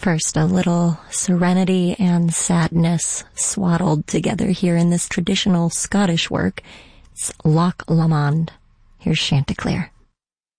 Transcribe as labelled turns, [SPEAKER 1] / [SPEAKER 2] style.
[SPEAKER 1] First, a little serenity and sadness swaddled together here in this traditional Scottish work. It's Loch Lomond. Here's Chanticleer.